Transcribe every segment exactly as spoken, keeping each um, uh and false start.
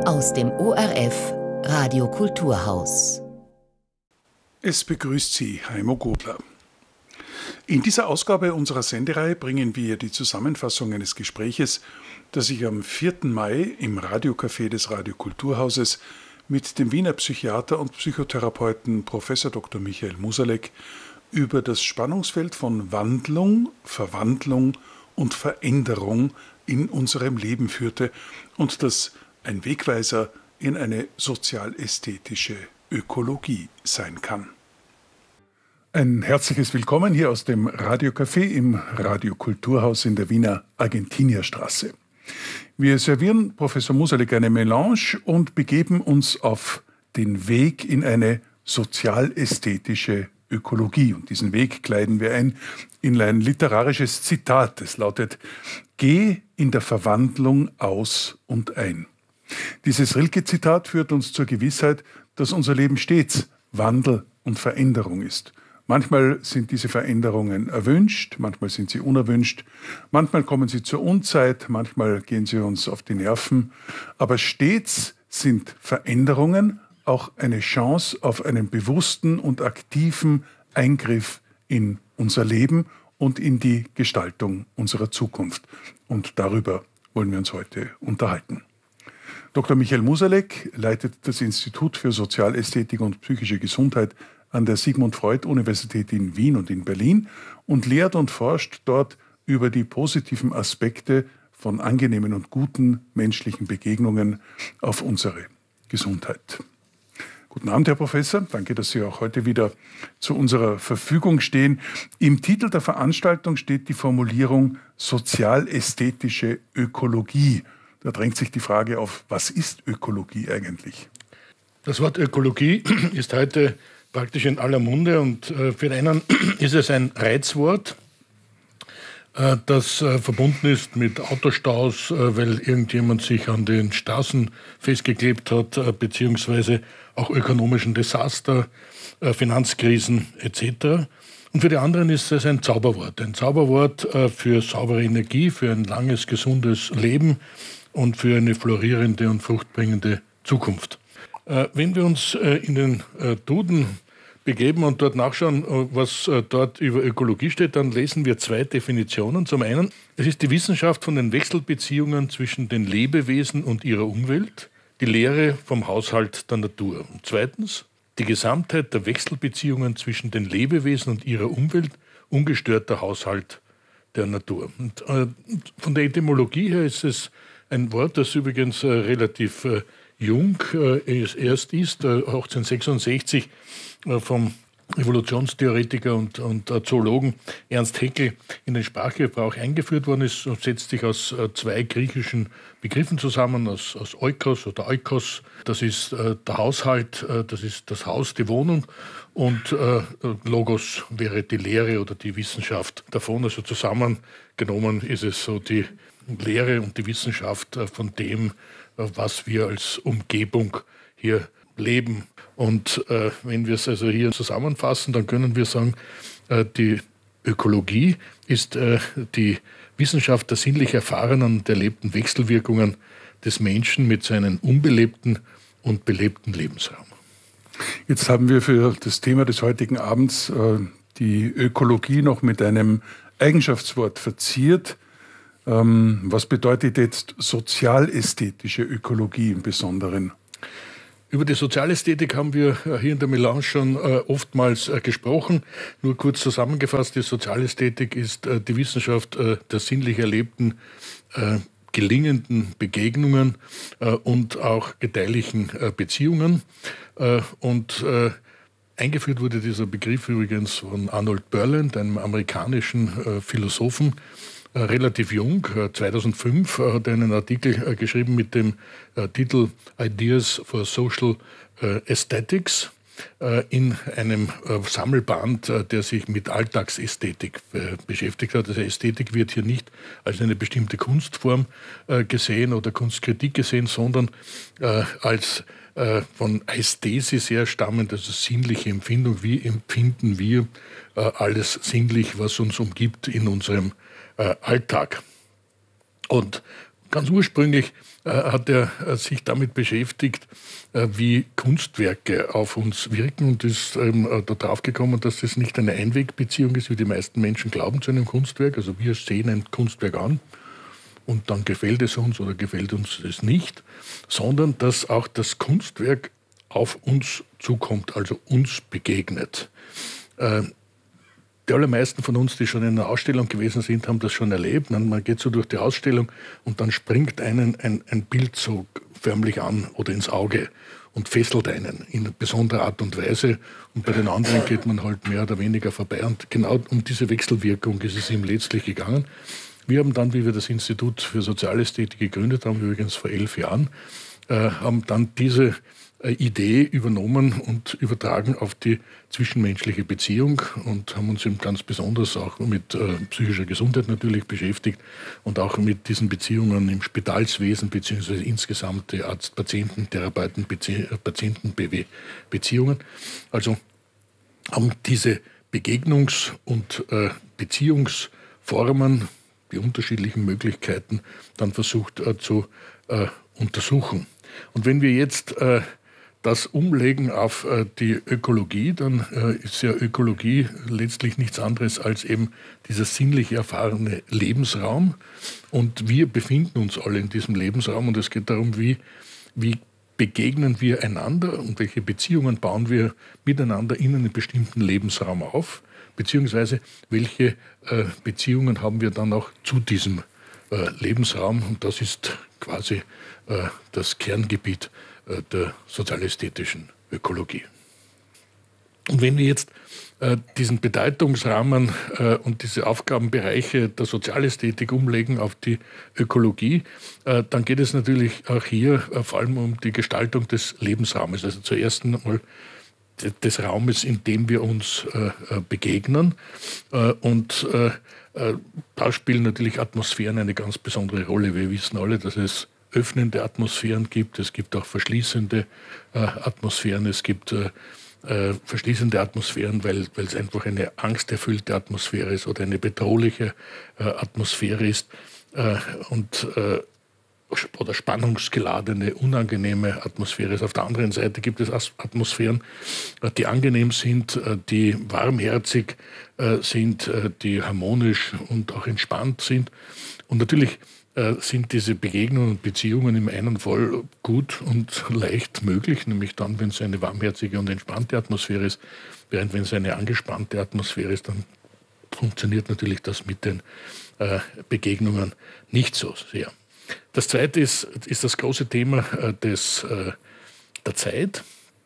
Aus dem O R F Radio Kulturhaus. Es begrüßt Sie Heimo Godler. In dieser Ausgabe unserer Sendereihe bringen wir die Zusammenfassung eines Gespräches, das ich am vierten Mai im Radiocafé des Radio Kulturhauses mit dem Wiener Psychiater und Psychotherapeuten Professor Doktor Michael Musalek über das Spannungsfeld von Wandlung, Verwandlung und Veränderung in unserem Leben führte und das ein Wegweiser in eine sozialästhetische Ökologie sein kann. Ein herzliches Willkommen hier aus dem Radiocafé im Radio Kulturhaus in der Wiener Argentinierstraße. Wir servieren Professor Musalek eine Melange und begeben uns auf den Weg in eine sozialästhetische Ökologie. Und diesen Weg kleiden wir ein in ein literarisches Zitat. Es lautet: Geh in der Verwandlung aus und ein. Dieses Rilke-Zitat führt uns zur Gewissheit, dass unser Leben stets Wandel und Veränderung ist. Manchmal sind diese Veränderungen erwünscht, manchmal sind sie unerwünscht, manchmal kommen sie zur Unzeit, manchmal gehen sie uns auf die Nerven. Aber stets sind Veränderungen auch eine Chance auf einen bewussten und aktiven Eingriff in unser Leben und in die Gestaltung unserer Zukunft. Und darüber wollen wir uns heute unterhalten. Doktor Michael Musalek leitet das Institut für Sozialästhetik und psychische Gesundheit an der Sigmund Freud Universität in Wien und in Berlin und lehrt und forscht dort über die positiven Aspekte von angenehmen und guten menschlichen Begegnungen auf unsere Gesundheit. Guten Abend, Herr Professor. Danke, dass Sie auch heute wieder zu unserer Verfügung stehen. Im Titel der Veranstaltung steht die Formulierung sozialästhetische Ökologie. Da drängt sich die Frage auf, was ist Ökologie eigentlich? Das Wort Ökologie ist heute praktisch in aller Munde und äh, für den einen ist es ein Reizwort, äh, das äh, verbunden ist mit Autostaus, äh, weil irgendjemand sich an den Straßen festgeklebt hat, äh, beziehungsweise auch ökonomischen Desaster, äh, Finanzkrisen et cetera. Und für die anderen ist es ein Zauberwort, ein Zauberwort äh, für saubere Energie, für ein langes, gesundes Leben und für eine florierende und fruchtbringende Zukunft. Äh, wenn wir uns äh, in den äh, Duden begeben und dort nachschauen, äh, was äh, dort über Ökologie steht, dann lesen wir zwei Definitionen. Zum einen, es ist die Wissenschaft von den Wechselbeziehungen zwischen den Lebewesen und ihrer Umwelt, die Lehre vom Haushalt der Natur. Und zweitens, die Gesamtheit der Wechselbeziehungen zwischen den Lebewesen und ihrer Umwelt, ungestörter Haushalt der Natur. Und, äh, von der Etymologie her ist es ein Wort, das übrigens äh, relativ äh, jung äh, erst ist, äh, achtzehnhundertsechsundsechzig äh, vom Evolutionstheoretiker und, und äh, Zoologen Ernst Haeckel in den Sprachgebrauch eingeführt worden ist und setzt sich aus äh, zwei griechischen Begriffen zusammen, aus, aus Oikos oder Oikos, das ist äh, der Haushalt, äh, das ist das Haus, die Wohnung, und äh, Logos wäre die Lehre oder die Wissenschaft davon. Also zusammengenommen ist es so die Lehre und die Wissenschaft äh, von dem, äh, was wir als Umgebung hier leben. Und äh, wenn wir es also hier zusammenfassen, dann können wir sagen, äh, die Ökologie ist äh, die Wissenschaft der sinnlich erfahrenen und erlebten Wechselwirkungen des Menschen mit seinem unbelebten und belebten Lebensraum. Jetzt haben wir für das Thema des heutigen Abends äh, die Ökologie noch mit einem Eigenschaftswort verziert. Ähm, was bedeutet jetzt sozialästhetische Ökologie im Besonderen? Über die Sozialästhetik haben wir hier in der Melange schon äh, oftmals äh, gesprochen. Nur kurz zusammengefasst, die Sozialästhetik ist äh, die Wissenschaft äh, der sinnlich erlebten, äh, gelingenden Begegnungen äh, und auch gedeihlichen äh, Beziehungen. Äh, und äh, eingeführt wurde dieser Begriff übrigens von Arnold Berland, einem amerikanischen äh, Philosophen, Äh, relativ jung, äh, zweitausendfünf, äh, hat er einen Artikel äh, geschrieben mit dem äh, Titel Ideas for Social äh, Aesthetics äh, in einem äh, Sammelband, äh, der sich mit Alltagsästhetik äh, beschäftigt hat. Also Ästhetik wird hier nicht als eine bestimmte Kunstform äh, gesehen oder Kunstkritik gesehen, sondern äh, als äh, von Ästhesis her stammend, also sinnliche Empfindung. Wie empfinden wir äh, alles sinnlich, was uns umgibt in unserem Alltag. Und Ganz ursprünglich äh, hat er äh, sich damit beschäftigt, äh, wie Kunstwerke auf uns wirken und ist ähm, äh, darauf gekommen, dass es nicht eine Einwegbeziehung ist, wie die meisten Menschen glauben zu einem Kunstwerk. Also wir sehen ein Kunstwerk an und dann gefällt es uns oder gefällt uns es nicht, sondern dass auch das Kunstwerk auf uns zukommt, also uns begegnet. Äh, Die allermeisten von uns, die schon in einer Ausstellung gewesen sind, haben das schon erlebt. Man geht so durch die Ausstellung und dann springt einen ein, ein Bild so förmlich an oder ins Auge und fesselt einen in besonderer Art und Weise. Und bei den anderen geht man halt mehr oder weniger vorbei. Und genau um diese Wechselwirkung ist es ihm letztlich gegangen. Wir haben dann, wie wir das Institut für Sozialästhetik gegründet haben, übrigens vor elf Jahren, äh, haben dann diese Idee übernommen und übertragen auf die zwischenmenschliche Beziehung und haben uns eben ganz besonders auch mit äh, psychischer Gesundheit natürlich beschäftigt und auch mit diesen Beziehungen im Spitalswesen beziehungsweise insgesamt die Arzt-Patienten, Therapeuten-Patienten-Beziehungen. Also haben diese Begegnungs- und äh, Beziehungsformen, die unterschiedlichen Möglichkeiten, dann versucht äh, zu äh, untersuchen. Und wenn wir jetzt äh, das umlegen auf äh, die Ökologie, dann äh, ist ja Ökologie letztlich nichts anderes als eben dieser sinnlich erfahrene Lebensraum. Und wir befinden uns alle in diesem Lebensraum und es geht darum, wie, wie begegnen wir einander und welche Beziehungen bauen wir miteinander in einem bestimmten Lebensraum auf, beziehungsweise welche äh, Beziehungen haben wir dann auch zu diesem äh, Lebensraum. Und das ist quasi äh, das Kerngebiet der sozialästhetischen Ökologie. Und wenn wir jetzt äh, diesen Bedeutungsrahmen äh, und diese Aufgabenbereiche der Sozialästhetik umlegen auf die Ökologie, äh, dann geht es natürlich auch hier äh, vor allem um die Gestaltung des Lebensraumes. Also zuerst einmal des Raumes, in dem wir uns äh, begegnen. Äh, und äh, da spielen natürlich Atmosphären eine ganz besondere Rolle. Wir wissen alle, dass es öffnende Atmosphären gibt, es gibt auch verschließende äh, Atmosphären, es gibt äh, äh, verschließende Atmosphären, weil weil es einfach eine angsterfüllte Atmosphäre ist oder eine bedrohliche äh, Atmosphäre ist äh, und äh, oder spannungsgeladene, unangenehme Atmosphäre ist. Auf der anderen Seite gibt es Atmosphären, äh, die angenehm sind, äh, die warmherzig äh, sind, äh, die harmonisch und auch entspannt sind. Und natürlich sind diese Begegnungen und Beziehungen im einen Fall gut und leicht möglich, nämlich dann, wenn es eine warmherzige und entspannte Atmosphäre ist, während wenn es eine angespannte Atmosphäre ist, dann funktioniert natürlich das mit den äh, Begegnungen nicht so sehr. Das Zweite ist, ist das große Thema äh, des, äh, der Zeit.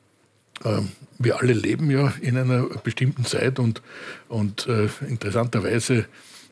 Ähm, wir alle leben ja in einer bestimmten Zeit und, und äh, interessanterweise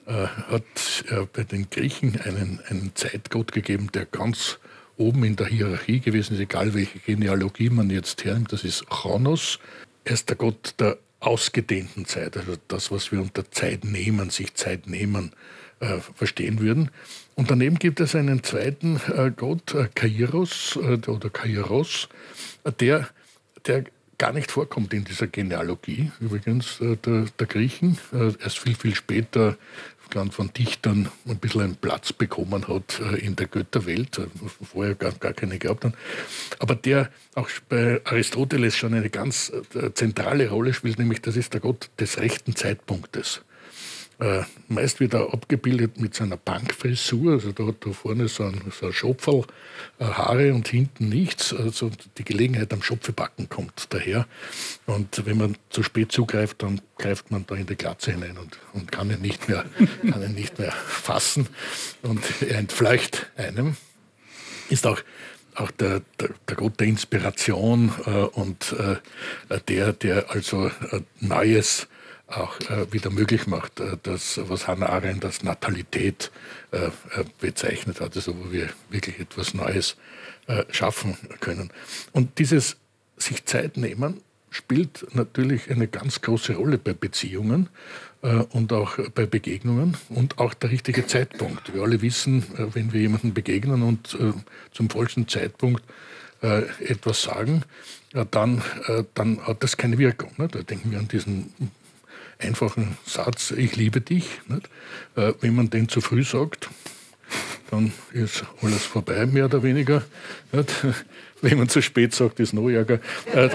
hat äh, bei den Griechen einen, einen Zeitgott gegeben, der ganz oben in der Hierarchie gewesen ist, egal welche Genealogie man jetzt hernimmt, das ist Chronos. Er ist der Gott der ausgedehnten Zeit, also das, was wir unter Zeit nehmen, sich Zeit nehmen, äh, verstehen würden. Und daneben gibt es einen zweiten äh, Gott, äh, Kairos äh, oder Kairos, äh, der, der gar nicht vorkommt in dieser Genealogie, übrigens äh, der, der Griechen, äh, erst viel, viel später von Dichtern ein bisschen einen Platz bekommen hat äh, in der Götterwelt, äh, vorher gar, gar keine gehabt haben, aber der auch bei Aristoteles schon eine ganz äh, zentrale Rolle spielt, nämlich das ist der Gott des rechten Zeitpunktes. Äh, meist wird er abgebildet mit seiner Punkfrisur, also da hat da vorne so ein, so ein Schopferl, äh, Haare und hinten nichts. Also die Gelegenheit am Schopfebacken kommt daher. Und wenn man zu spät zugreift, dann greift man da in die Glatze hinein und, und kann ihn nicht mehr, kann ihn nicht mehr fassen. Und er entfleucht einem. Ist auch auch der, der, der Gott der Inspiration äh, und äh, der, der also äh, Neues auch äh, wieder möglich macht, äh, das, was Hannah Arendt als Natalität äh, äh, bezeichnet hat, also wo wir wirklich etwas Neues äh, schaffen können. Und dieses sich Zeit nehmen spielt natürlich eine ganz große Rolle bei Beziehungen äh, und auch bei Begegnungen und auch der richtige Zeitpunkt. Wir alle wissen, äh, wenn wir jemandem begegnen und äh, zum falschen Zeitpunkt äh, etwas sagen, äh, dann, äh, dann hat das keine Wirkung. Ne? Da denken wir an diesen einfachen Satz, ich liebe dich. Nicht? Äh, wenn man den zu früh sagt, dann ist alles vorbei, mehr oder weniger. Wenn man zu spät sagt, ist noch ärger. Das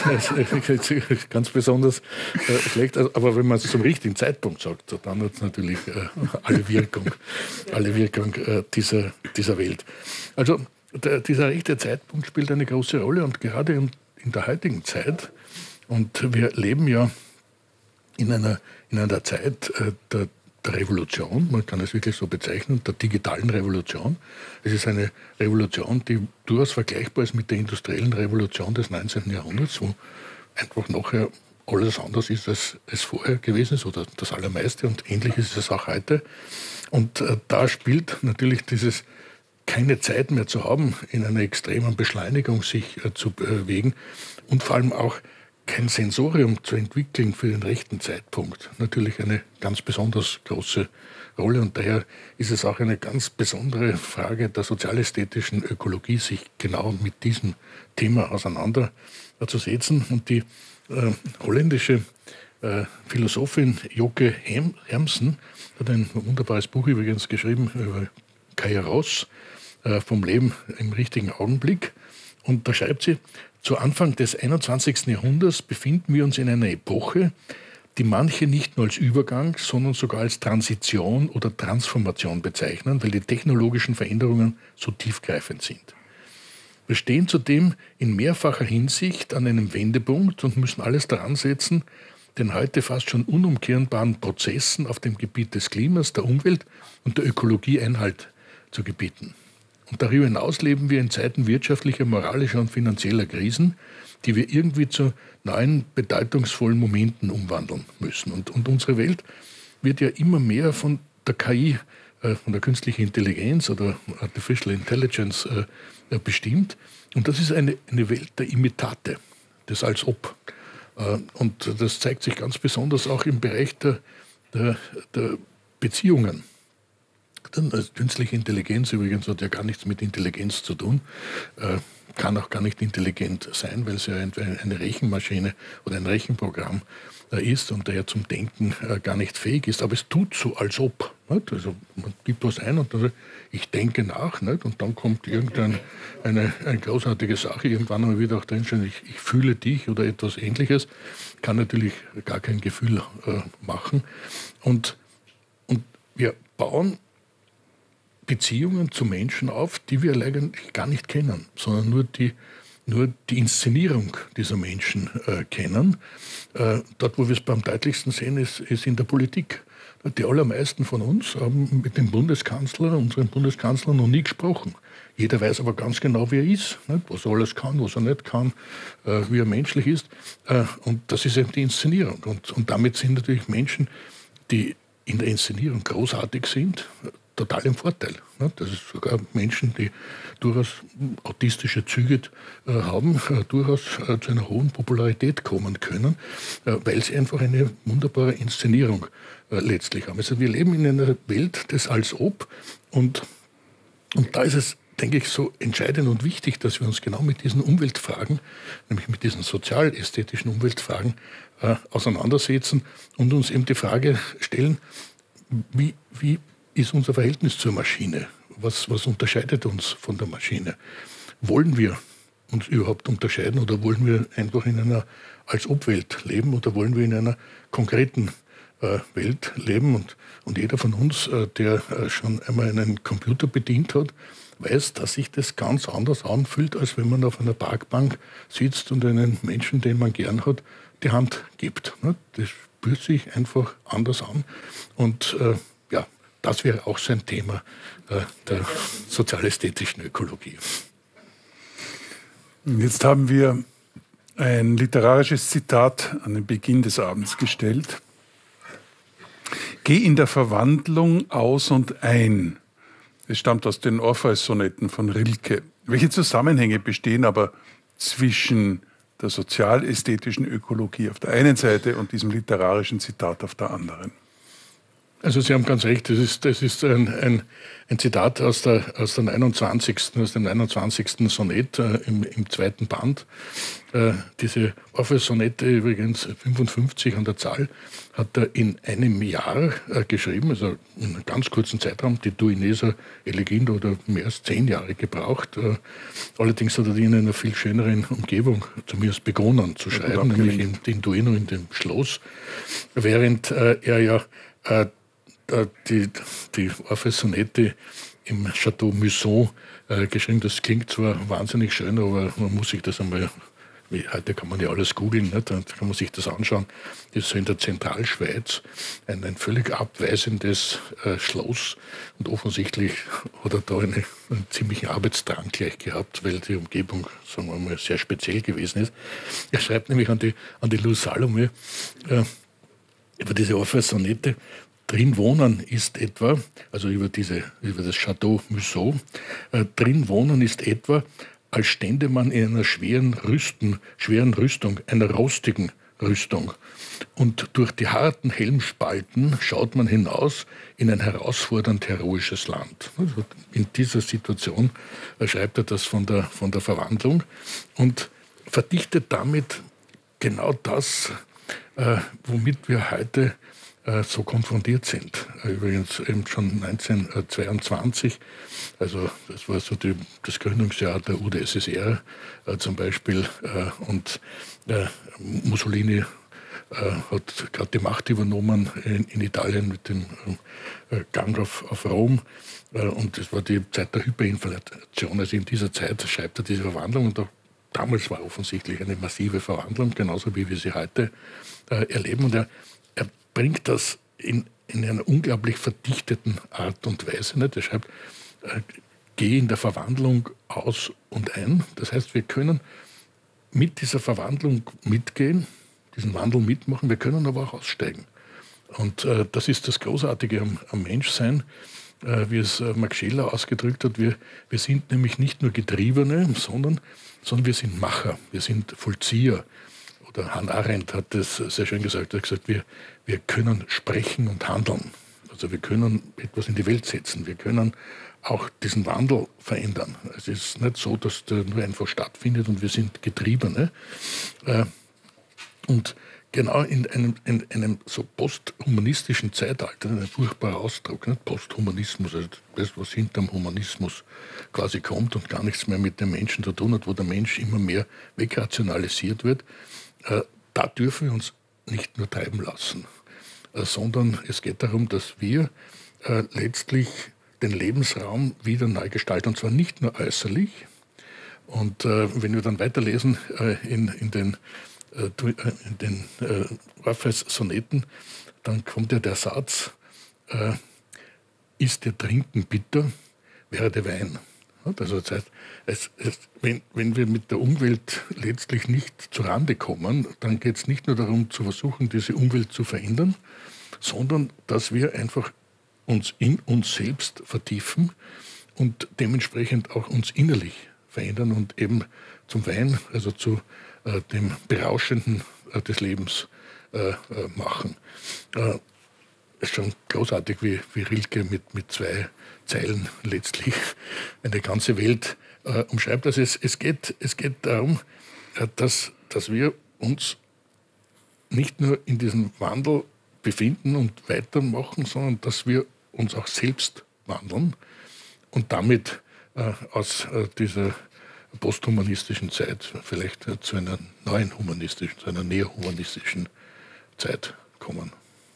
ist ganz besonders schlecht. Aber wenn man es zum richtigen Zeitpunkt sagt, dann hat es natürlich alle Wirkung, alle Wirkung dieser, dieser Welt. Also der, dieser rechte Zeitpunkt spielt eine große Rolle und gerade in, in der heutigen Zeit, und wir leben ja in einer, in einer Zeit der der Revolution, man kann es wirklich so bezeichnen, der digitalen Revolution. Es ist eine Revolution, die durchaus vergleichbar ist mit der industriellen Revolution des neunzehnten Jahrhunderts, wo einfach nachher alles anders ist, als es vorher gewesen ist, oder das Allermeiste, und ähnlich ist es auch heute. Und äh, da spielt natürlich dieses keine Zeit mehr zu haben, in einer extremen Beschleunigung sich äh, zu bewegen und vor allem auch kein Sensorium zu entwickeln für den rechten Zeitpunkt. Natürlich eine ganz besonders große Rolle, und daher ist es auch eine ganz besondere Frage der sozialästhetischen Ökologie, sich genau mit diesem Thema auseinanderzusetzen. Und die äh, holländische äh, Philosophin Joke Hermsen hat ein wunderbares Buch übrigens geschrieben über Kairos, äh, vom Leben im richtigen Augenblick. Und da schreibt sie: Zu Anfang des einundzwanzigsten Jahrhunderts befinden wir uns in einer Epoche, die manche nicht nur als Übergang, sondern sogar als Transition oder Transformation bezeichnen, weil die technologischen Veränderungen so tiefgreifend sind. Wir stehen zudem in mehrfacher Hinsicht an einem Wendepunkt und müssen alles daran setzen, den heute fast schon unumkehrbaren Prozessen auf dem Gebiet des Klimas, der Umwelt und der Ökologie Einhalt zu gebieten. Und darüber hinaus leben wir in Zeiten wirtschaftlicher, moralischer und finanzieller Krisen, die wir irgendwie zu neuen, bedeutungsvollen Momenten umwandeln müssen. Und, und unsere Welt wird ja immer mehr von der K I, äh, von der künstlichen Intelligenz oder Artificial Intelligence äh, bestimmt. Und das ist eine, eine Welt der Imitate, des Als-Ob. Äh, und das zeigt sich ganz besonders auch im Bereich der, der, der Beziehungen. Also künstliche Intelligenz übrigens hat ja gar nichts mit Intelligenz zu tun, äh, kann auch gar nicht intelligent sein, weil es ja eine Rechenmaschine oder ein Rechenprogramm äh, ist und daher zum Denken äh, gar nicht fähig ist. Aber es tut so, als ob. Nicht? Also man gibt was ein und dann, ich denke nach, nicht? Und dann kommt irgendeine eine, eine großartige Sache, irgendwann einmal wieder auch drinstehen, ich, ich fühle dich oder etwas Ähnliches, kann natürlich gar kein Gefühl äh, machen. Und, und wir bauen Beziehungen zu Menschen auf, die wir eigentlich gar nicht kennen, sondern nur die, nur die Inszenierung dieser Menschen äh, kennen. Äh, dort, wo wir es beim deutlichsten sehen, ist, ist in der Politik. Die allermeisten von uns haben mit dem Bundeskanzler, unserem Bundeskanzler, noch nie gesprochen. Jeder weiß aber ganz genau, wie er ist, nicht? Was er alles kann, was er nicht kann, äh, wie er menschlich ist. Äh, und das ist eben die Inszenierung. Und, und damit sind natürlich Menschen, die in der Inszenierung großartig sind, total im Vorteil. Das ist sogar Menschen, die durchaus autistische Züge äh, haben, äh, durchaus äh, zu einer hohen Popularität kommen können, äh, weil sie einfach eine wunderbare Inszenierung äh, letztlich haben. Also wir leben in einer Welt des Als-Ob, und, und da ist es, denke ich, so entscheidend und wichtig, dass wir uns genau mit diesen Umweltfragen, nämlich mit diesen sozial-ästhetischen Umweltfragen äh, auseinandersetzen und uns eben die Frage stellen, wie, wie ist unser Verhältnis zur Maschine? Was, was unterscheidet uns von der Maschine? Wollen wir uns überhaupt unterscheiden oder wollen wir einfach in einer Als-Ob-Welt leben oder wollen wir in einer konkreten äh, Welt leben? Und, und jeder von uns, äh, der äh, schon einmal einen Computer bedient hat, weiß, dass sich das ganz anders anfühlt, als wenn man auf einer Parkbank sitzt und einen Menschen, den man gern hat, die Hand gibt. Das spürt sich einfach anders an. Und äh, ja, das wäre auch so ein Thema äh, der sozialästhetischen Ökologie. Jetzt haben wir ein literarisches Zitat an den Beginn des Abends gestellt. Geh in der Verwandlung aus und ein. Es stammt aus den Orpheus-Sonetten von Rilke. Welche Zusammenhänge bestehen aber zwischen der sozialästhetischen Ökologie auf der einen Seite und diesem literarischen Zitat auf der anderen? Also Sie haben ganz recht, das ist, das ist ein, ein, ein Zitat aus, der, aus, der neunundzwanzigsten, aus dem neunundzwanzigsten Sonett äh, im, im zweiten Band. Äh, diese Orpheus-Sonette, übrigens fünfundfünfzig an der Zahl, hat er in einem Jahr äh, geschrieben, also in einem ganz kurzen Zeitraum. Die Duineser Elegien hat er mehr als zehn Jahre gebraucht. Äh, allerdings hat er die in einer viel schöneren Umgebung zumindest begonnen zu schreiben, ja, nämlich in, in Duino, in dem Schloss, während äh, er ja äh, die, die Orpheus-Sonette im Château Musson äh, geschrieben. Das klingt zwar wahnsinnig schön, aber man muss sich das einmal, wie heute kann man ja alles googeln, nicht? Dann kann man sich das anschauen. Das ist so in der Zentralschweiz ein, ein völlig abweisendes äh, Schloss und offensichtlich hat er da eine, einen ziemlichen Arbeitsdrang gleich gehabt, weil die Umgebung, sagen wir mal, sehr speziell gewesen ist. Er schreibt nämlich an die, an die Lou Salome äh, über diese Orpheus-Sonette. Drin wohnen ist etwa, also über, diese, über das Château Musson, äh, drin wohnen ist etwa, als stände man in einer schweren, Rüsten, schweren Rüstung, einer rostigen Rüstung. Und durch die harten Helmspalten schaut man hinaus in ein herausfordernd heroisches Land. Also in dieser Situation äh, schreibt er das von der, von der Verwandlung und verdichtet damit genau das, äh, womit wir heute so konfrontiert sind. Übrigens eben schon neunzehnhundertzweiundzwanzig, also das war so die, das Gründungsjahr der U d S S R äh, zum Beispiel, äh, und äh, Mussolini äh, hat gerade die Macht übernommen in, in Italien mit dem äh, Gang auf, auf Rom, äh, und das war die Zeit der Hyperinflation. Also in dieser Zeit schreibt er diese Verwandlung, und auch damals war offensichtlich eine massive Verwandlung, genauso wie wir sie heute äh, erleben, und er bringt das in, in einer unglaublich verdichteten Art und Weise. Nicht? Er schreibt, äh, geh in der Verwandlung aus und ein. Das heißt, wir können mit dieser Verwandlung mitgehen, diesen Wandel mitmachen, wir können aber auch aussteigen. Und äh, das ist das Großartige am, am Menschsein, äh, wie es äh, Max Scheler ausgedrückt hat. Wir, wir sind nämlich nicht nur Getriebene, sondern, sondern wir sind Macher, wir sind Vollzieher. Der Hannah Arendt hat das sehr schön gesagt. Er hat gesagt, wir, wir können sprechen und handeln. Also wir können etwas in die Welt setzen. Wir können auch diesen Wandel verändern. Es ist nicht so, dass der nur einfach stattfindet und wir sind Getriebene. Und genau in einem, in einem so posthumanistischen Zeitalter, ein furchtbarer Ausdruck, nicht? Posthumanismus, also das, was hinterm Humanismus quasi kommt und gar nichts mehr mit dem Menschen zu tun hat, wo der Mensch immer mehr wegrationalisiert wird, Äh, da dürfen wir uns nicht nur treiben lassen, äh, sondern es geht darum, dass wir äh, letztlich den Lebensraum wieder neu gestalten, und zwar nicht nur äußerlich. Und äh, wenn wir dann weiterlesen äh, in, in den, äh, in den äh, Orpheus-Sonetten, dann kommt ja der Satz, äh, ist dir Trinken bitter, wäre der Wein. Also das heißt, es, es, wenn, wenn wir mit der Umwelt letztlich nicht zurande kommen, dann geht es nicht nur darum, zu versuchen, diese Umwelt zu verändern, sondern dass wir einfach uns in uns selbst vertiefen und dementsprechend auch uns innerlich verändern und eben zum Wein, also zu äh, dem Berauschenden äh, des Lebens äh, äh, machen. Äh, es ist schon großartig, wie, wie Rilke mit, mit zwei Zeilen letztlich eine ganze Welt äh, umschreibt. Also es, es, geht, es geht darum, äh, dass, dass wir uns nicht nur in diesem Wandel befinden und weitermachen, sondern dass wir uns auch selbst wandeln und damit äh, aus äh, dieser posthumanistischen Zeit vielleicht äh, zu einer neuen humanistischen, zu einer neohumanistischen Zeit kommen.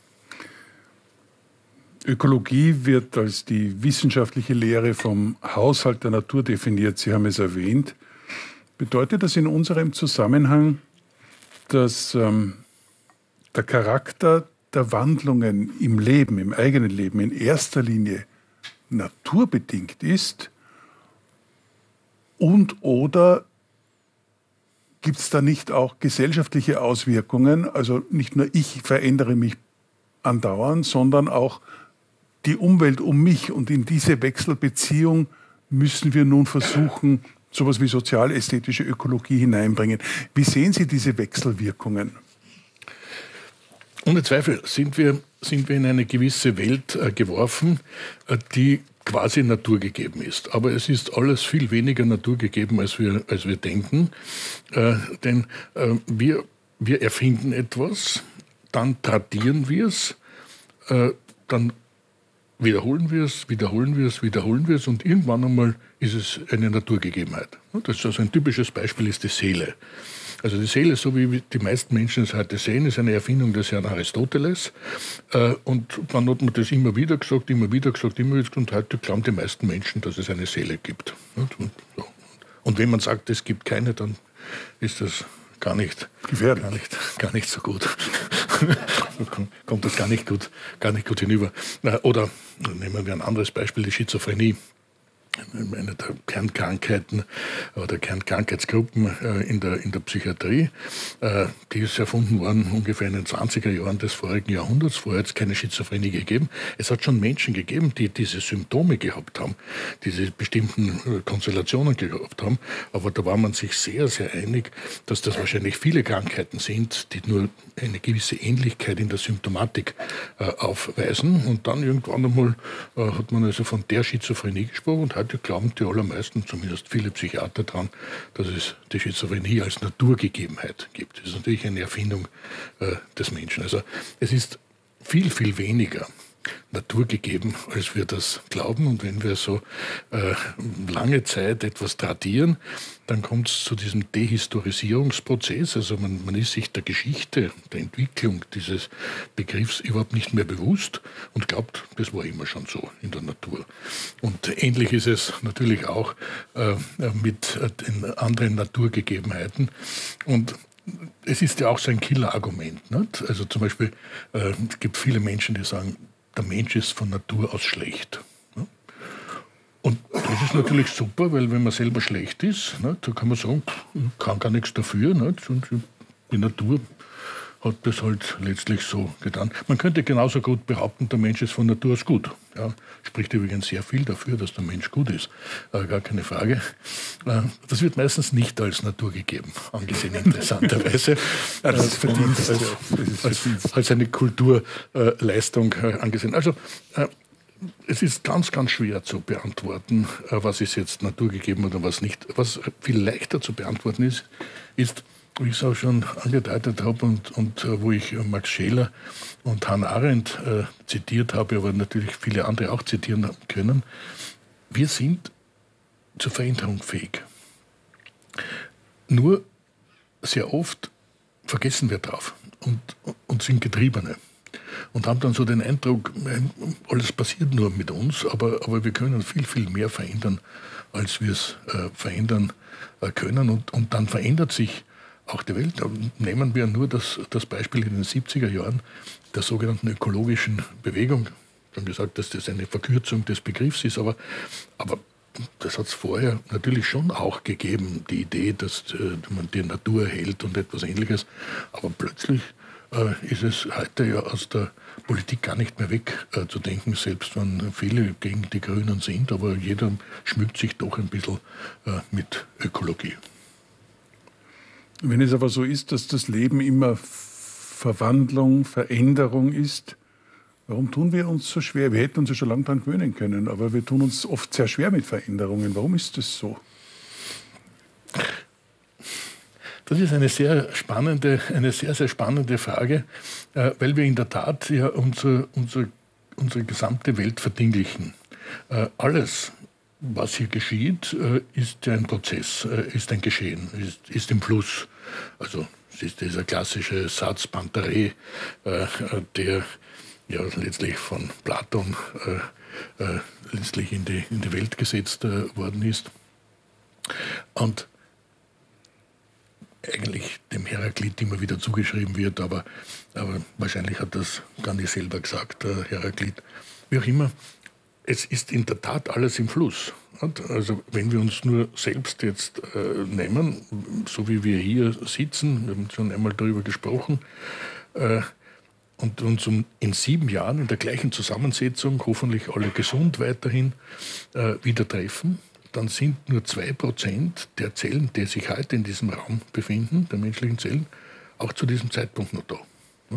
Ökologie wird als die wissenschaftliche Lehre vom Haushalt der Natur definiert. Sie haben es erwähnt. Bedeutet das in unserem Zusammenhang, dass ähm, der Charakter der Wandlungen im Leben, im eigenen Leben in erster Linie naturbedingt ist? Und oder gibt es da nicht auch gesellschaftliche Auswirkungen? Also nicht nur ich verändere mich andauernd, sondern auch die Umwelt um mich, und in diese Wechselbeziehung müssen wir nun versuchen, sowas wie sozial-ästhetische Ökologie hineinbringen. Wie sehen Sie diese Wechselwirkungen? ohne Zweifel sind wir, sind wir in eine gewisse Welt äh, geworfen, äh, die quasi naturgegeben ist. Aber es ist alles viel weniger naturgegeben, als wir, als wir denken. Äh, denn äh, wir, wir erfinden etwas, dann tradieren wir es, äh, dann wiederholen wir es, wiederholen wir es, wiederholen wir es und irgendwann einmal ist es eine Naturgegebenheit. Das ist also ein typisches Beispiel ist die Seele. Also die Seele, so wie die meisten Menschen es heute sehen, ist eine Erfindung des Herrn Aristoteles. Und dann hat man das immer wieder gesagt, immer wieder gesagt, immer wieder gesagt. Und heute glauben die meisten Menschen, dass es eine Seele gibt. Und wenn man sagt, es gibt keine, dann ist das gar nicht, gar nicht, gar nicht so gut. Kommt das gar nicht gut, gar nicht gut hinüber. Oder nehmen wir ein anderes Beispiel, die Schizophrenie. Eine der Kernkrankheiten oder Kernkrankheitsgruppen in der, in der Psychiatrie. Die ist erfunden worden ungefähr in den zwanziger Jahren des vorigen Jahrhunderts. Vorher hat es keine Schizophrenie gegeben. Es hat schon Menschen gegeben, die diese Symptome gehabt haben, diese bestimmten Konstellationen gehabt haben. Aber da war man sich sehr, sehr einig, dass das wahrscheinlich viele Krankheiten sind, die nur eine gewisse Ähnlichkeit in der Symptomatik aufweisen. Und dann irgendwann einmal hat man also von der Schizophrenie gesprochen und heute glauben die allermeisten, zumindest viele Psychiater daran, dass es die Schizophrenie als Naturgegebenheit gibt. Das ist natürlich eine Erfindung äh, des Menschen. Also es ist viel, viel weniger naturgegeben, als wir das glauben. Und wenn wir so äh, lange Zeit etwas tradieren, dann kommt es zu diesem Dehistorisierungsprozess. Also man, man ist sich der Geschichte, der Entwicklung dieses Begriffs überhaupt nicht mehr bewusst und glaubt, das war immer schon so in der Natur. Und ähnlich ist es natürlich auch äh, mit den anderen Naturgegebenheiten. Und es ist ja auch so ein Killerargument. Nicht? Also zum Beispiel, äh, es gibt viele Menschen, die sagen, der Mensch ist von Natur aus schlecht. Und das ist natürlich super, weil wenn man selber schlecht ist, da kann man sagen, ich kann gar nichts dafür. Und die Natur hat das halt letztlich so getan. Man könnte genauso gut behaupten, der Mensch ist von Natur aus gut. Ja, spricht übrigens sehr viel dafür, dass der Mensch gut ist. Äh, gar keine Frage. Äh, das wird meistens nicht als Natur gegeben, angesehen interessanterweise. Ja, das äh, verdient als, als, als eine Kulturleistung äh, angesehen. Also äh, es ist ganz, ganz schwer zu beantworten, äh, was ist jetzt naturgegeben oder was nicht. Was viel leichter zu beantworten ist, ist, wie ich es auch schon angedeutet habe und, und äh, wo ich äh, Max Scheler und Hannah Arendt äh, zitiert habe, aber natürlich viele andere auch zitieren können, wir sind zur Veränderung fähig. Nur sehr oft vergessen wir drauf und, und sind Getriebene und haben dann so den Eindruck, alles passiert nur mit uns, aber, aber wir können viel, viel mehr verändern, als wir es äh, verändern äh, können. Und, und dann verändert sich auch die Welt. Nehmen wir nur das, das Beispiel in den siebziger Jahren der sogenannten ökologischen Bewegung. Ich habe gesagt, dass das eine Verkürzung des Begriffs ist, aber, aber das hat es vorher natürlich schon auch gegeben, die Idee, dass äh, man die Natur hält und etwas Ähnliches. Aber plötzlich äh, ist es heute ja aus der Politik gar nicht mehr weg äh, zu denken, selbst wenn viele gegen die Grünen sind, aber jeder schmückt sich doch ein bisschen äh, mit Ökologie. Wenn es aber so ist, dass das Leben immer Verwandlung, Veränderung ist, warum tun wir uns so schwer? Wir hätten uns ja schon lange daran gewöhnen können, aber wir tun uns oft sehr schwer mit Veränderungen. Warum ist das so? Das ist eine sehr spannende, eine sehr, sehr spannende Frage, weil wir in der Tat ja unsere, unsere, unsere gesamte Welt verdinglichen. Alles, was hier geschieht, ist ja ein Prozess, ist ein Geschehen, ist, ist im Fluss. Also es ist dieser klassische Satz Pantarei, der ja letztlich von Platon letztlich in die, in die Welt gesetzt worden ist. Und eigentlich dem Heraklit immer wieder zugeschrieben wird, aber, aber wahrscheinlich hat das gar nicht selber gesagt, der Heraklit. Wie auch immer, es ist in der Tat alles im Fluss. Also wenn wir uns nur selbst jetzt äh, nehmen, so wie wir hier sitzen, wir haben schon einmal darüber gesprochen, äh, und uns um in sieben Jahren in der gleichen Zusammensetzung, hoffentlich alle gesund weiterhin, äh, wieder treffen, dann sind nur zwei Prozent der Zellen, die sich heute in diesem Raum befinden, der menschlichen Zellen, auch zu diesem Zeitpunkt noch da.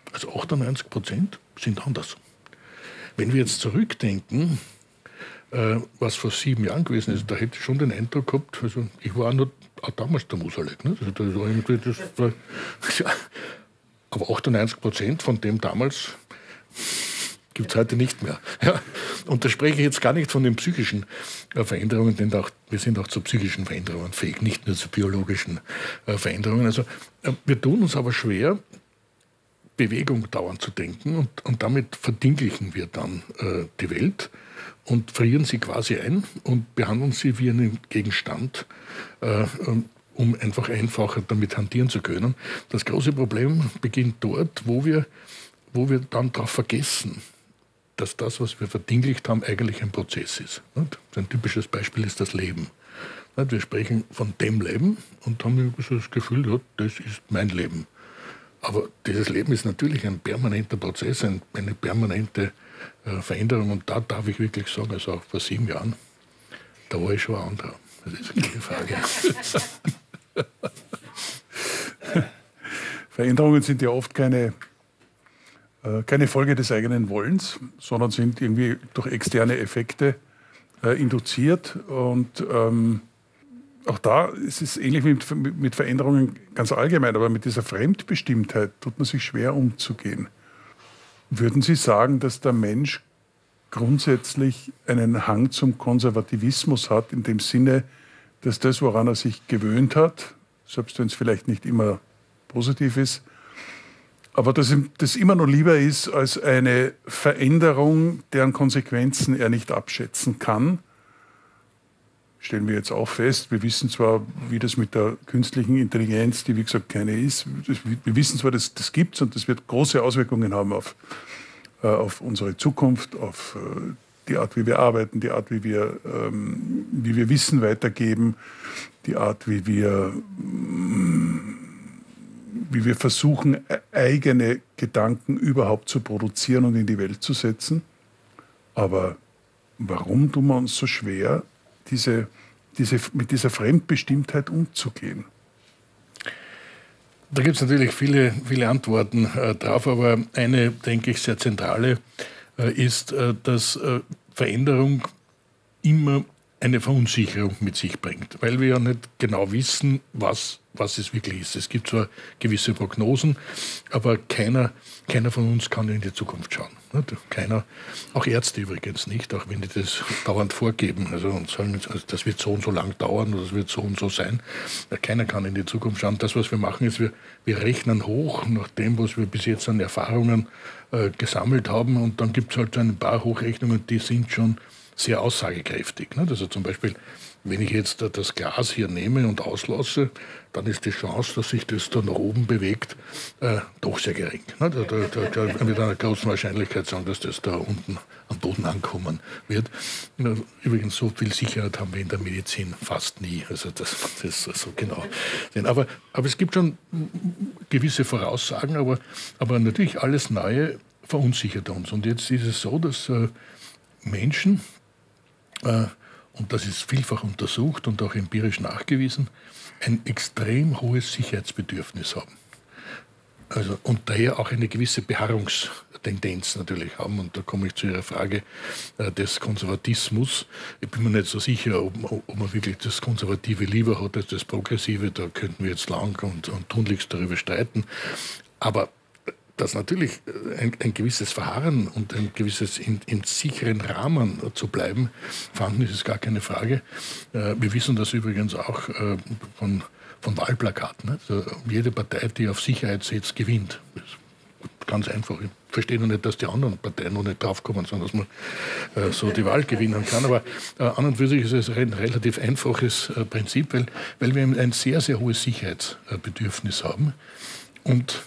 Also achtundneunzig Prozent sind anders. Wenn wir jetzt zurückdenken, äh, was vor sieben Jahren gewesen ist, da hätte ich schon den Eindruck gehabt, also ich war auch, noch, auch damals der Musalek. Ne? Also das war irgendwie das war, ja, aber achtundneunzig Prozent von dem damals gibt es heute nicht mehr. Ja. Und da spreche ich jetzt gar nicht von den psychischen äh, Veränderungen, denn auch, wir sind auch zu psychischen Veränderungen fähig, nicht nur zu biologischen äh, Veränderungen. Also äh, wir tun uns aber schwer, Bewegung dauernd zu denken und, und damit verdinglichen wir dann äh, die Welt und frieren sie quasi ein und behandeln sie wie einen Gegenstand, äh, um einfach einfacher damit hantieren zu können. Das große Problem beginnt dort, wo wir, wo wir dann darauf vergessen, dass das, was wir verdinglicht haben, eigentlich ein Prozess ist. Ein typisches Beispiel ist das Leben. Wir sprechen von dem Leben und haben so das Gefühl, ja, das ist mein Leben. Aber dieses Leben ist natürlich ein permanenter Prozess, eine permanente Veränderung. Und da darf ich wirklich sagen, also auch vor sieben Jahren, da war ich schon ein anderer. Das ist keine Frage. Veränderungen sind ja oft keine, äh, keine Folge des eigenen Wollens, sondern sind irgendwie durch externe Effekte äh, induziert. Und ähm, auch da ist es ähnlich wie mit, mit Veränderungen ganz allgemein, aber mit dieser Fremdbestimmtheit tut man sich schwer umzugehen. Würden Sie sagen, dass der Mensch grundsätzlich einen Hang zum Konservativismus hat, in dem Sinne, dass das, woran er sich gewöhnt hat, selbst wenn es vielleicht nicht immer positiv ist, aber dass ihm das immer noch lieber ist als eine Veränderung, deren Konsequenzen er nicht abschätzen kann? Stellen wir jetzt auch fest, wir wissen zwar, wie das mit der künstlichen Intelligenz, die wie gesagt keine ist, wir wissen zwar, dass das gibt es und das wird große Auswirkungen haben auf, äh, auf unsere Zukunft, auf äh, die Art, wie wir arbeiten, die Art, wie wir, ähm, wie wir Wissen weitergeben, die Art, wie wir, wie wir versuchen, eigene Gedanken überhaupt zu produzieren und in die Welt zu setzen. Aber warum tun wir uns so schwer, diese, diese, mit dieser Fremdbestimmtheit umzugehen? Da gibt es natürlich viele, viele Antworten äh, drauf, aber eine, denke ich, sehr zentrale äh, ist, äh, dass äh, Veränderung immer eine Verunsicherung mit sich bringt, weil wir ja nicht genau wissen, was, was es wirklich ist. Es gibt zwar gewisse Prognosen, aber keiner, keiner von uns kann in die Zukunft schauen. Nicht? Keiner, auch Ärzte übrigens nicht, auch wenn die das dauernd vorgeben also, und sagen, also, das wird so und so lang dauern oder das wird so und so sein. Keiner kann in die Zukunft schauen. Das, was wir machen, ist, wir, wir rechnen hoch nach dem, was wir bis jetzt an Erfahrungen äh, gesammelt haben und dann gibt es halt ein paar Hochrechnungen, die sind schon sehr aussagekräftig. Nicht? Also zum Beispiel, wenn ich jetzt das Glas hier nehme und auslasse, dann ist die Chance, dass sich das da nach oben bewegt, äh, doch sehr gering. Da, da, da, da mit einer großen Wahrscheinlichkeit sagen, dass das da unten am Boden ankommen wird. Übrigens, so viel Sicherheit haben wir in der Medizin fast nie. Also das, das ist so genau. Aber, aber es gibt schon gewisse Voraussagen, aber, aber natürlich alles Neue verunsichert uns. Und jetzt ist es so, dass äh, Menschen, äh, und das ist vielfach untersucht und auch empirisch nachgewiesen, ein extrem hohes Sicherheitsbedürfnis haben. Also, und daher auch eine gewisse Beharrungstendenz natürlich haben. Und da komme ich zu Ihrer Frage äh, des Konservatismus. Ich bin mir nicht so sicher, ob, ob man wirklich das Konservative lieber hat als das Progressive. Da könnten wir jetzt lang und, und tunlichst darüber streiten. Aber dass natürlich ein, ein gewisses Verharren und ein gewisses in, in sicheren Rahmen zu bleiben vorhanden ist, ist gar keine Frage. Äh, wir wissen das übrigens auch äh, von, von Wahlplakaten. Ne? Also jede Partei, die auf Sicherheit setzt, gewinnt. Das ist ganz einfach. Ich verstehe noch nicht, dass die anderen Parteien noch nicht draufkommen, sondern dass man äh, so die Wahl gewinnen kann. Aber äh, an und für sich ist es ein relativ einfaches äh, Prinzip, weil, weil wir ein sehr, sehr hohes Sicherheitsbedürfnis haben. Und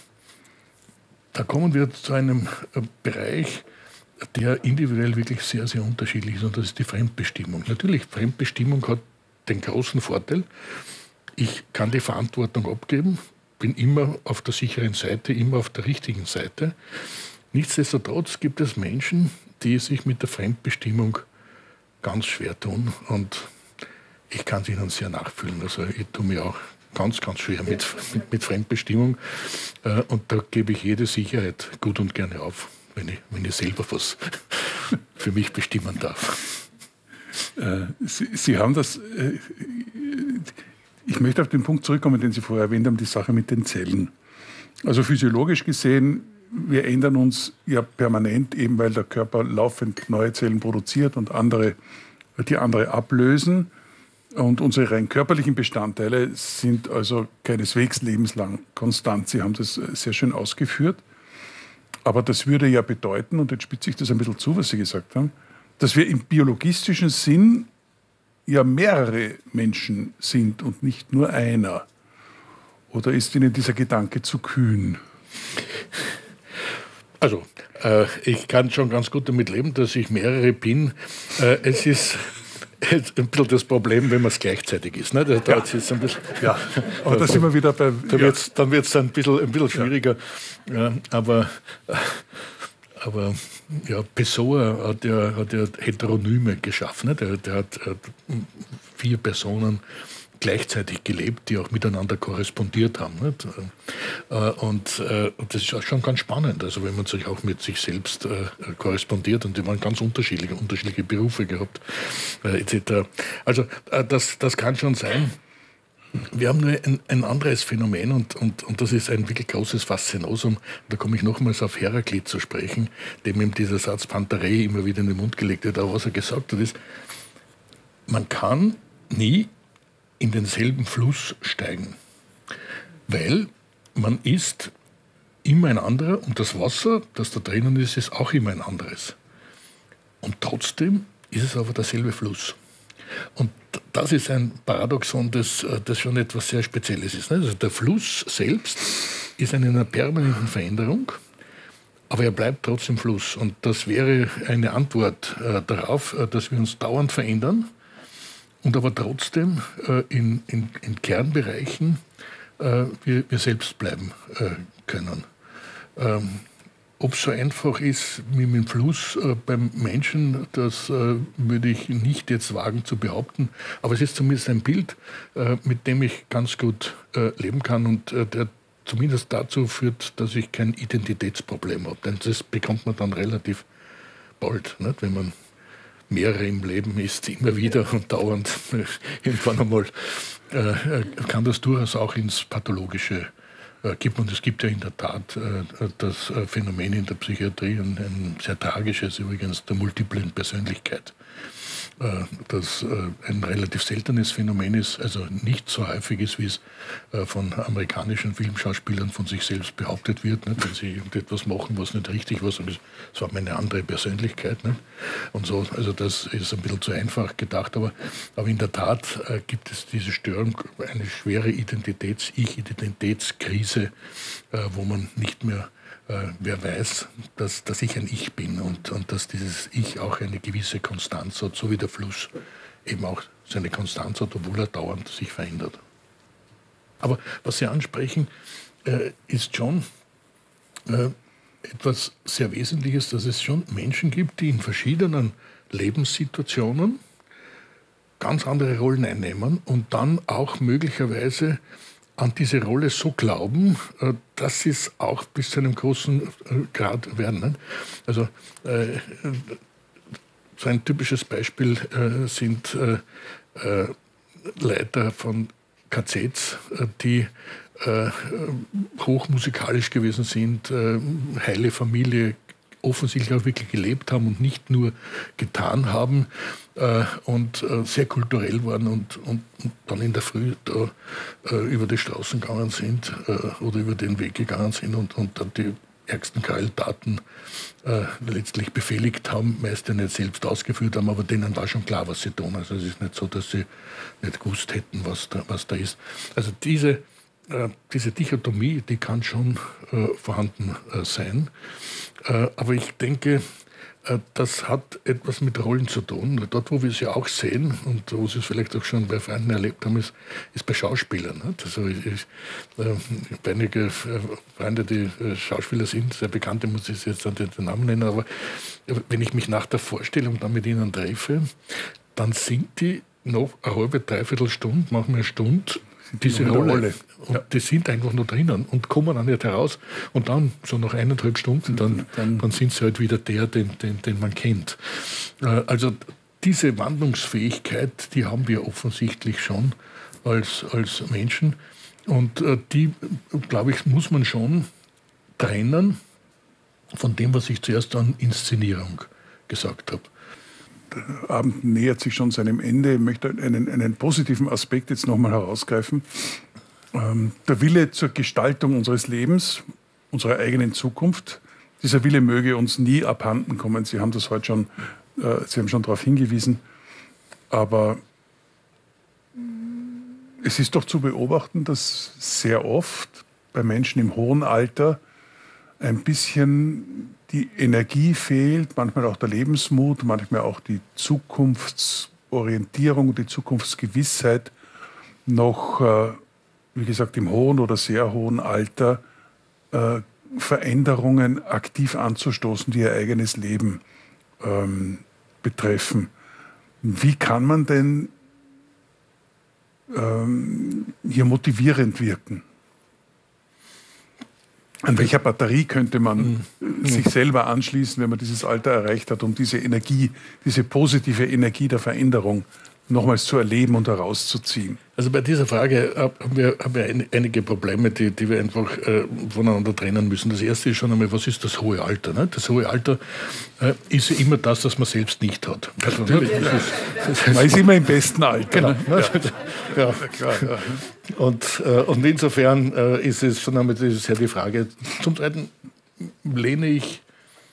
da kommen wir zu einem Bereich, der individuell wirklich sehr, sehr unterschiedlich ist, und das ist die Fremdbestimmung. Natürlich, Fremdbestimmung hat den großen Vorteil, ich kann die Verantwortung abgeben, bin immer auf der sicheren Seite, immer auf der richtigen Seite. Nichtsdestotrotz gibt es Menschen, die sich mit der Fremdbestimmung ganz schwer tun. Und ich kann es Ihnen sehr nachfühlen. Also ich tue mir auch ganz, ganz schwer mit, mit, mit Fremdbestimmung. Äh, und da gebe ich jede Sicherheit gut und gerne auf, wenn ich, wenn ich selber was für mich bestimmen darf. Äh, Sie, Sie haben das... Äh, ich möchte auf den Punkt zurückkommen, den Sie vorher erwähnt haben, die Sache mit den Zellen. Also physiologisch gesehen, wir ändern uns ja permanent, eben weil der Körper laufend neue Zellen produziert und andere, die andere ablösen. Und unsere rein körperlichen Bestandteile sind also keineswegs lebenslang konstant. Sie haben das sehr schön ausgeführt. Aber das würde ja bedeuten, und jetzt spitze ich das ein bisschen zu, was Sie gesagt haben, dass wir im biologistischen Sinn ja mehrere Menschen sind und nicht nur einer. Oder ist Ihnen dieser Gedanke zu kühn? Also, äh, ich kann schon ganz gut damit leben, dass ich mehrere bin. Äh, es ist ein bisschen das Problem, wenn man es gleichzeitig ist. Ne? Da, da ja. ist ein bisschen, ja, aber da sind wir wieder bei... Da ja. wird's, dann wird es ein bisschen, ein bisschen schwieriger. Ja. Ja, aber... Aber ja, Pessoa hat ja, hat ja Heteronyme geschaffen. Der, der hat äh, vier Personen gleichzeitig gelebt, die auch miteinander korrespondiert haben. Nicht? Äh, und, äh, und das ist auch schon ganz spannend, also wenn man sich auch mit sich selbst äh, korrespondiert. Und die waren ganz unterschiedliche, unterschiedliche Berufe gehabt, äh, et cetera. Also äh, das, das kann schon sein. Wir haben nur ein, ein anderes Phänomen und, und, und das ist ein wirklich großes Faszinosum. Da komme ich nochmals auf Heraklit zu sprechen, dem ihm dieser Satz Pantarei immer wieder in den Mund gelegt wird. Aber was er gesagt hat, ist, man kann nie in denselben Fluss steigen, weil man ist immer ein anderer und das Wasser, das da drinnen ist, ist auch immer ein anderes. Und trotzdem ist es aber derselbe Fluss. Und das ist ein Paradoxon, das, das schon etwas sehr Spezielles ist. Also der Fluss selbst ist in einer permanenten Veränderung, aber er bleibt trotzdem Fluss. Und das wäre eine Antwort äh, darauf, äh, dass wir uns dauernd verändern und aber trotzdem äh, in, in, in Kernbereichen äh, wir, wir selbst bleiben äh, können. Ähm, Ob es so einfach ist wie mit dem Fluss äh, beim Menschen, das äh, würde ich nicht jetzt wagen zu behaupten. Aber es ist zumindest ein Bild, äh, mit dem ich ganz gut äh, leben kann und äh, der zumindest dazu führt, dass ich kein Identitätsproblem habe. Denn das bekommt man dann relativ bald, nicht? Wenn man mehrere im Leben ist, immer wieder und dauernd äh, irgendwann einmal, äh, kann das durchaus auch ins Pathologische gibt. Und es gibt ja in der Tat äh, das Phänomen in der Psychiatrie, ein, ein sehr tragisches übrigens, der multiplen Persönlichkeit, äh, das äh, ein relativ seltenes Phänomen ist, also nicht so häufig ist, wie es äh, von amerikanischen Filmschauspielern von sich selbst behauptet wird, nicht? Wenn sie irgendetwas machen, was nicht richtig war, sondern es war meine andere Persönlichkeit. Nicht? Und so, also das ist ein bisschen zu einfach gedacht, aber, aber in der Tat äh, gibt es diese Störung, eine schwere Identitäts-, Ich-Identitätskrise, äh, wo man nicht mehr äh, wer weiß, dass, dass ich ein Ich bin und, und dass dieses Ich auch eine gewisse Konstanz hat, so wie der Fluss eben auch seine Konstanz hat, obwohl er dauernd sich verändert. Aber was Sie ansprechen, äh, ist schon äh, etwas sehr Wesentliches, dass es schon Menschen gibt, die in verschiedenen Lebenssituationen ganz andere Rollen einnehmen und dann auch möglicherweise an diese Rolle so glauben, äh, dass sie es auch bis zu einem großen äh, Grad werden. Ne? Also äh, so ein typisches Beispiel äh, sind äh, äh, Leiter von K Zs, äh, die äh, hochmusikalisch gewesen sind, äh, heile Familie, offensichtlich auch wirklich gelebt haben und nicht nur getan haben äh, und äh, sehr kulturell waren und, und, und dann in der Früh da äh, über die Straßen gegangen sind äh, oder über den Weg gegangen sind und, und dann die ärgsten Gräueltaten äh, letztlich befehligt haben, meist ja nicht selbst ausgeführt haben, aber denen war schon klar, was sie tun. Also es ist nicht so, dass sie nicht gewusst hätten, was da, was da ist. Also diese äh, diese Dichotomie, die kann schon äh, vorhanden äh, sein. Äh, aber ich denke, äh, das hat etwas mit Rollen zu tun. Dort, wo wir es ja auch sehen und wo Sie es vielleicht auch schon bei Freunden erlebt haben, ist, ist bei Schauspielern. Ne? Also ich, ich, äh, ich habe einige Freunde, die äh, Schauspieler sind, sehr bekannte, muss ich jetzt an den Namen nennen, aber wenn ich mich nach der Vorstellung dann mit ihnen treffe, dann sind die noch eine halbe, dreiviertel Stunde, manchmal eine Stunde, diese Rolle. Rolle. Und ja. die sind einfach nur drinnen und kommen dann nicht heraus. Und dann, so nach eineinhalb Stunden, dann, dann, dann sind sie halt wieder der, den, den, den man kennt. Also diese Wandlungsfähigkeit, die haben wir offensichtlich schon als, als Menschen. Und die, glaube ich, muss man schon trennen von dem, was ich zuerst an Inszenierung gesagt habe. Der Abend nähert sich schon seinem Ende. Ich möchte einen, einen positiven Aspekt jetzt nochmal herausgreifen. Ähm, der Wille zur Gestaltung unseres Lebens, unserer eigenen Zukunft, dieser Wille möge uns nie abhanden kommen. Sie haben das heute schon, äh, Sie haben schon darauf hingewiesen. Aber es ist doch zu beobachten, dass sehr oft bei Menschen im hohen Alter ein bisschen die Energie fehlt, manchmal auch der Lebensmut, manchmal auch die Zukunftsorientierung, die Zukunftsgewissheit, noch, äh, wie gesagt, im hohen oder sehr hohen Alter äh, Veränderungen aktiv anzustoßen, die ihr eigenes Leben ähm, betreffen. Wie kann man denn ähm, hier motivierend wirken? An welcher Batterie könnte man mhm. sich selber anschließen, wenn man dieses Alter erreicht hat, um diese Energie, diese positive Energie der Veränderung nochmals zu erleben und herauszuziehen? Also bei dieser Frage haben wir, haben wir einige Probleme, die, die wir einfach äh, voneinander trennen müssen. Das erste ist schon einmal, was ist das hohe Alter? Ne? Das hohe Alter äh, ist ja immer das, was man selbst nicht hat. Also, ne? das ist, das ist, man ist immer im besten Alter. Genau. Ne? Ja. Ja. Klar, ja. Und, äh, und insofern äh, ist es schon einmal das ist ja die Frage. Zum Zweiten lehne ich,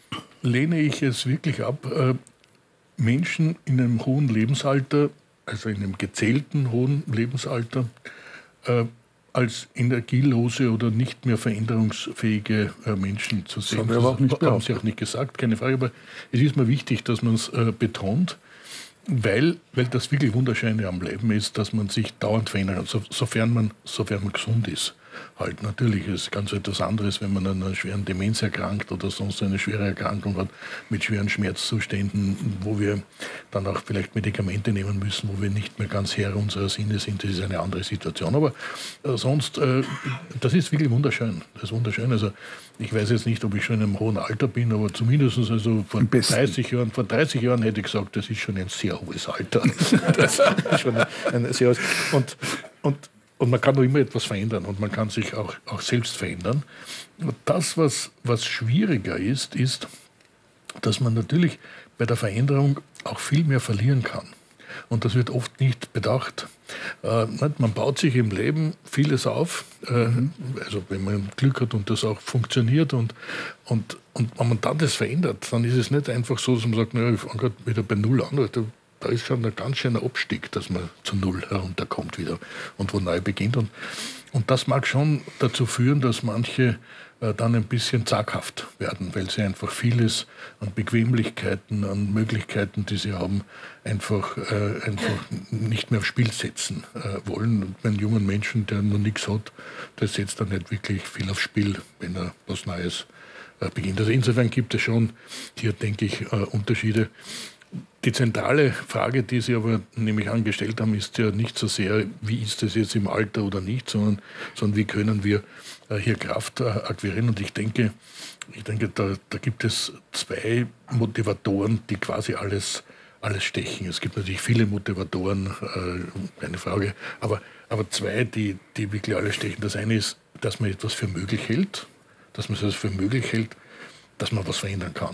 lehne ich es wirklich ab, äh, Menschen in einem hohen Lebensalter, also in einem gezählten hohen Lebensalter, äh, als energielose oder nicht mehr veränderungsfähige äh, Menschen zu sehen. Das haben wir aber auch nicht haben Sie auch nicht gesagt, keine Frage. Aber es ist mir wichtig, dass man es äh, betont, weil, weil das wirklich Wunderschöne am Leben ist, dass man sich dauernd verändert, so, sofern, man, sofern man gesund ist. Halt, natürlich ist es ganz etwas anderes, wenn man an einer schweren Demenz erkrankt oder sonst eine schwere Erkrankung hat mit schweren Schmerzzuständen, wo wir dann auch vielleicht Medikamente nehmen müssen, wo wir nicht mehr ganz Herr unserer Sinne sind. Das ist eine andere Situation. Aber äh, sonst, äh, das ist wirklich wunderschön. Das ist wunderschön. Also ich weiß jetzt nicht, ob ich schon in einem hohen Alter bin, aber zumindest also vor dreißig Jahren, vor dreißig Jahren hätte ich gesagt, das ist schon ein sehr hohes Alter. Das ist schon ein, ein sehr hohes. Und, und Und man kann noch immer etwas verändern und man kann sich auch, auch selbst verändern. Und das, was, was schwieriger ist, ist, dass man natürlich bei der Veränderung auch viel mehr verlieren kann. Und das wird oft nicht bedacht. Äh, man baut sich im Leben vieles auf, äh, also wenn man Glück hat und das auch funktioniert. Und, und, und wenn man dann das verändert, dann ist es nicht einfach so, dass man sagt, naja, ich fange gerade wieder bei Null an. Da ist schon ein ganz schöner Abstieg, dass man zu Null herunterkommt wieder und wo neu beginnt. Und, und das mag schon dazu führen, dass manche äh, dann ein bisschen zaghaft werden, weil sie einfach vieles an Bequemlichkeiten, an Möglichkeiten, die sie haben, einfach, äh, einfach nicht mehr aufs Spiel setzen äh, wollen. Und einen jungen Menschen, der noch nichts hat, der setzt dann nicht wirklich viel aufs Spiel, wenn er was Neues äh, beginnt. Also insofern gibt es schon hier, denke ich, äh, Unterschiede. Die zentrale Frage, die Sie aber nämlich angestellt haben, ist ja nicht so sehr, wie ist es jetzt im Alter oder nicht, sondern, sondern wie können wir äh, hier Kraft äh, akquirieren. Und ich denke, ich denke da, da gibt es zwei Motivatoren, die quasi alles, alles stechen. Es gibt natürlich viele Motivatoren, äh, keine Frage, aber, aber zwei, die, die wirklich alles stechen. Das eine ist, dass man etwas für möglich hält, dass man es für möglich hält, dass man was verändern kann.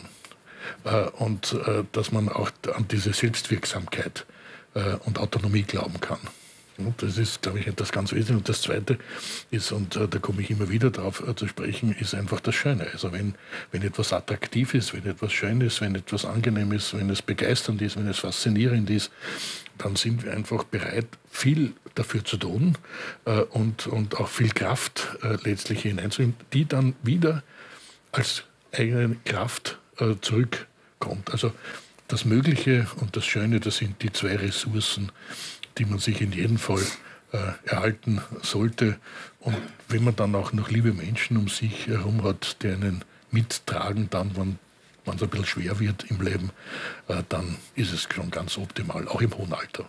Und äh, dass man auch an diese Selbstwirksamkeit äh, und Autonomie glauben kann. Und das ist, glaube ich, etwas ganz Wesentliches. Und das Zweite ist, und äh, da komme ich immer wieder darauf äh, zu sprechen, ist einfach das Schöne. Also wenn, wenn etwas attraktiv ist, wenn etwas schön ist, wenn etwas angenehm ist, wenn es begeisternd ist, wenn es faszinierend ist, dann sind wir einfach bereit, viel dafür zu tun äh, und, und auch viel Kraft äh, letztlich hineinzunehmen, die dann wieder als eigene Kraft zurückkommt. Also das Mögliche und das Schöne, das sind die zwei Ressourcen, die man sich in jedem Fall äh, erhalten sollte. Und wenn man dann auch noch liebe Menschen um sich herum hat, die einen mittragen, dann, wenn es ein bisschen schwer wird im Leben, äh, dann ist es schon ganz optimal, auch im hohen Alter.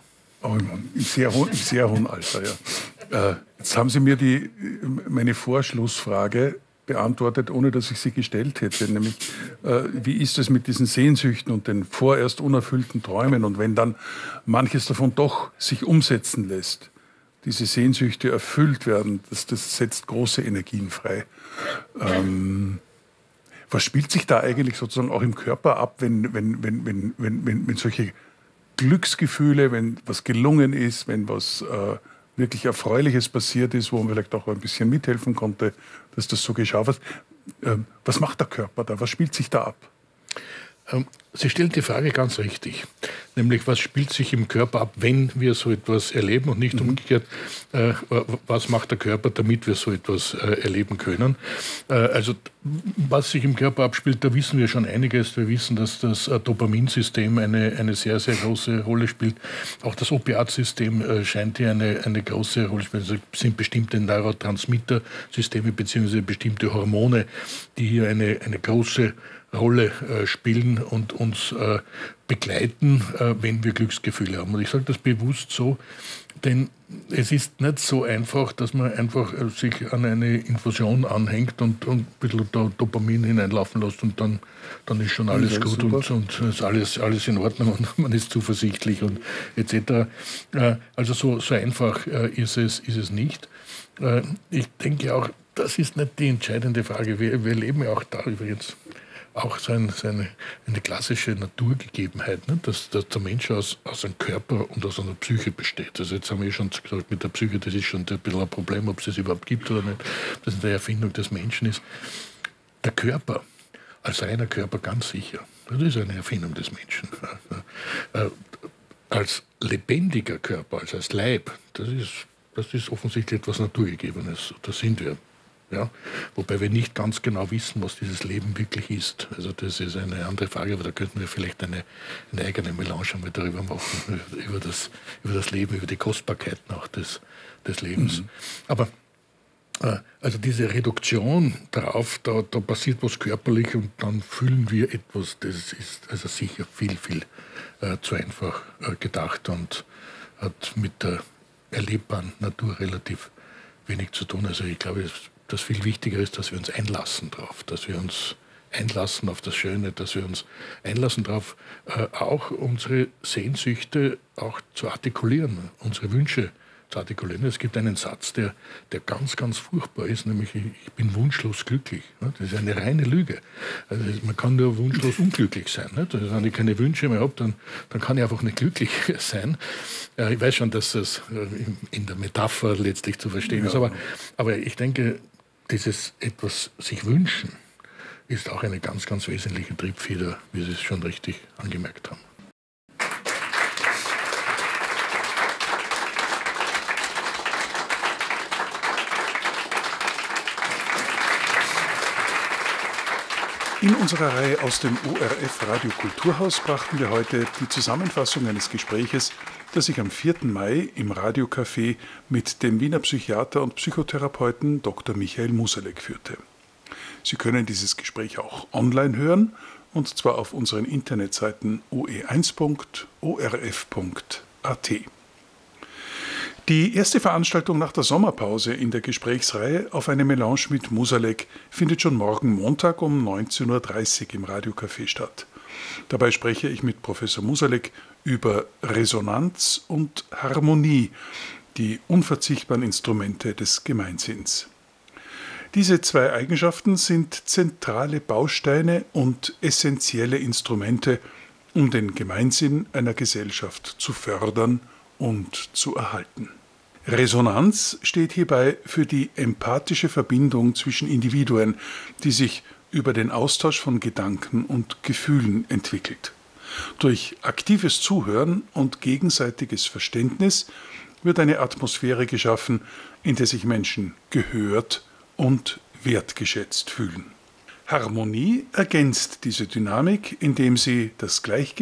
Oh, im, sehr hohen, im sehr hohen Alter, ja. Äh, jetzt haben Sie mir die, meine Vorschlussfrage beantwortet, ohne dass ich sie gestellt hätte. Nämlich, äh, wie ist es mit diesen Sehnsüchten und den vorerst unerfüllten Träumen? Und wenn dann manches davon doch sich umsetzen lässt, diese Sehnsüchte erfüllt werden, das, das setzt große Energien frei. Ähm, was spielt sich da eigentlich sozusagen auch im Körper ab, wenn, wenn, wenn, wenn, wenn, wenn, wenn solche Glücksgefühle, wenn was gelungen ist, wenn was äh, wirklich Erfreuliches passiert ist, wo man vielleicht auch ein bisschen mithelfen konnte, dass das so geschah. Was, äh, was macht der Körper da? Was spielt sich da ab? Sie stellen die Frage ganz richtig, nämlich was spielt sich im Körper ab, wenn wir so etwas erleben und nicht mhm. umgekehrt, äh, was macht der Körper, damit wir so etwas äh, erleben können. Äh, also was sich im Körper abspielt, da wissen wir schon einiges. Wir wissen, dass das äh, Dopaminsystem eine, eine sehr, sehr große Rolle spielt. Auch das Opiatsystem äh, scheint hier eine, eine große Rolle zu spielen. Also es sind bestimmte Neurotransmittersysteme bzw. bestimmte Hormone, die hier eine, eine große Rolle äh, spielen und uns äh, begleiten, äh, wenn wir Glücksgefühle haben. Und ich sage das bewusst so, denn es ist nicht so einfach, dass man einfach äh, sich an eine Infusion anhängt und, und ein bisschen da Dopamin hineinlaufen lässt und dann, dann ist schon alles ja, gut und, und ist alles, alles in Ordnung und man ist zuversichtlich und et cetera. Äh, also so, so einfach äh, ist, es, ist es nicht. Äh, ich denke auch, das ist nicht die entscheidende Frage. Wir, wir leben ja auch da übrigens auch so, ein, so eine, eine klassische Naturgegebenheit, ne? dass, dass der Mensch aus, aus einem Körper und aus einer Psyche besteht. Also jetzt haben wir schon gesagt, mit der Psyche, das ist schon ein bisschen ein Problem, ob es das überhaupt gibt oder nicht, ob das eine Erfindung des Menschen ist. Der Körper, als reiner Körper ganz sicher, das ist eine Erfindung des Menschen. Als lebendiger Körper, also als Leib, das ist, das ist offensichtlich etwas Naturgegebenes, da sind wir. Ja, wobei wir nicht ganz genau wissen, was dieses Leben wirklich ist. Also das ist eine andere Frage, aber da könnten wir vielleicht eine, eine eigene Melange einmal darüber machen, über das, über das Leben, über die Kostbarkeiten auch des, des Lebens. Mhm. Aber äh, also diese Reduktion darauf, da, da passiert was körperlich und dann fühlen wir etwas, das ist also sicher viel, viel äh, zu einfach äh, gedacht und hat mit der erlebbaren Natur relativ wenig zu tun. Also ich glaube, es das viel wichtiger ist, dass wir uns einlassen darauf, dass wir uns einlassen auf das Schöne, dass wir uns einlassen darauf, äh, auch unsere Sehnsüchte auch zu artikulieren, unsere Wünsche zu artikulieren. Es gibt einen Satz, der, der ganz, ganz furchtbar ist, nämlich ich bin wunschlos glücklich. Das ist eine reine Lüge. Also man kann nur wunschlos unglücklich sein. Also wenn ich keine Wünsche mehr habe, dann, dann kann ich einfach nicht glücklich sein. Ich weiß schon, dass das in der Metapher letztlich zu verstehen ja. ist, aber, aber ich denke, dieses etwas sich wünschen ist auch eine ganz, ganz wesentliche Triebfeder, wie Sie es schon richtig angemerkt haben. In unserer Reihe aus dem O R F Radio Kulturhaus brachten wir heute die Zusammenfassung eines Gespräches, das ich am vierten Mai im Radiocafé mit dem Wiener Psychiater und Psychotherapeuten Doktor Michael Musalek führte. Sie können dieses Gespräch auch online hören, und zwar auf unseren Internetseiten o e eins punkt o r f punkt a t. Die erste Veranstaltung nach der Sommerpause in der Gesprächsreihe auf eine Melange mit Musalek findet schon morgen Montag um neunzehn Uhr dreißig im Radiocafé statt. Dabei spreche ich mit Professor Musalek über Resonanz und Harmonie, die unverzichtbaren Instrumente des Gemeinsinns. Diese zwei Eigenschaften sind zentrale Bausteine und essentielle Instrumente, um den Gemeinsinn einer Gesellschaft zu fördern und zu erhalten. Resonanz steht hierbei für die empathische Verbindung zwischen Individuen, die sich über den Austausch von Gedanken und Gefühlen entwickelt. Durch aktives Zuhören und gegenseitiges Verständnis wird eine Atmosphäre geschaffen, in der sich Menschen gehört und wertgeschätzt fühlen. Harmonie ergänzt diese Dynamik, indem sie das Gleichgewicht